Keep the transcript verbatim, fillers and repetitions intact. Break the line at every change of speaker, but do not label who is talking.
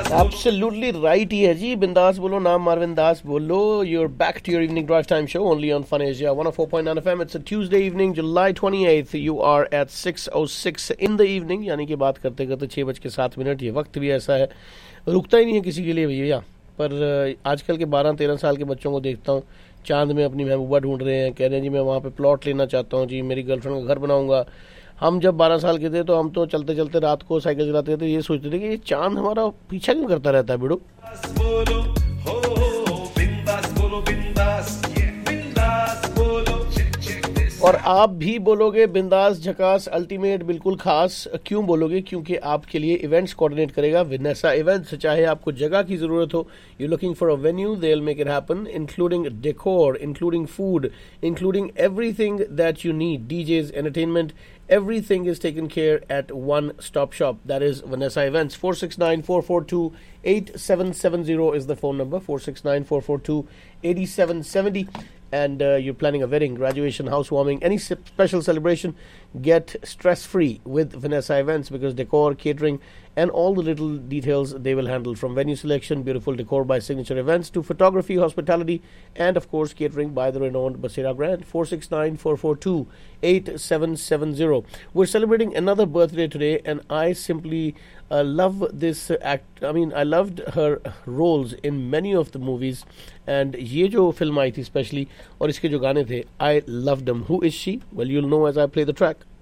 Absolutely right ही है जी. बिंदास बोलो, नाम मारविन दास बोलो. You're back to your evening drive time show only on Fun Asia one oh four point nine F M. It's a Tuesday evening, July twenty-eighth. You are at six oh six in the evening. यानी कि बात करते करते छः बज के सात minute. ये वक्त भी ऐसा है, रुकता ही नहीं है किसी के लिए भैया. पर आजकल के बारह तेरह साल के बच्चों को देखता हूँ, चांद में अपनी महबूबा ढूंढ रहे हैं. कह रहे हैं जी मैं वहाँ पे प्लॉट लेना चाहता हूँ जी, मेरी गर्लफ्रेंड का घर बनाऊंगा. हम जब बारह साल के थे तो हम तो चलते चलते रात को साइकिल चलाते थे, ये सोचते थे कि ये चांद हमारा पीछा क्यों करता रहता है बिड़ू. और आप भी बोलोगे बिंदास झकास अल्टीमेट बिल्कुल खास. क्यों बोलोगे? क्योंकि आपके लिए इवेंट्स कोऑर्डिनेट करेगा विनेसा इवेंट्स. चाहे आपको जगह की ज़रूरत हो, you looking for a venue, they will make it happen, including decor, including food, including everything that you need, डीजेज, entertainment. Everything is taken care at one stop shop. That is Vanessa Events. four six nine, four four two, eight seven seven zero is the phone number. four six nine, four four two, eight seven seven zero. And uh, you're planning a wedding, graduation, housewarming, any special celebration, get stress-free with Vanessa Events, because decor, catering, and all the little details they will handle, from venue selection, beautiful decor by Signature Events, to photography, hospitality, and of course catering by the renowned Basira Grand. four six nine, four four two, eight seven seven zero. We're celebrating another birthday today, and I simply uh, love this act. I mean, I loved her roles in many of the movies, and ये जो film आई थी especially, और इसके जो गाने थे, I loved them. Who is she? Well, you'll know as I play the track.